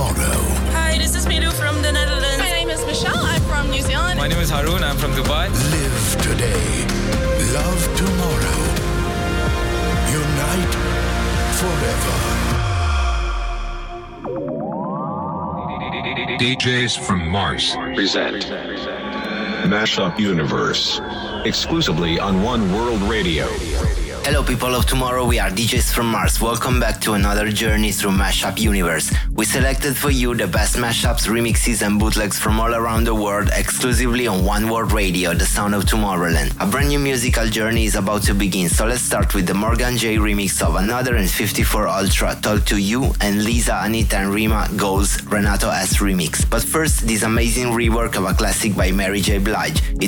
tomorrow. Hi, this is Milu from the Netherlands. My name is Michelle. I'm from New Zealand. My name is Haroon. I'm from Dubai. Live today. Love tomorrow. Unite forever. DJs from Mars present Mashup Universe exclusively on One World Radio. Hello people of tomorrow, we are DJs from Mars. Welcome back to another journey through Mashup Universe. We selected for you the best mashups, remixes and bootlegs from all around the world exclusively on One World Radio, the sound of Tomorrowland. A brand new musical journey is about to begin, so let's start with the Morgan J remix of Another and 54 Ultra, Talk to You, and Lisa, Anita and Rima Goes Renato S remix. But first, this amazing rework of a classic by Mary J. Blige. It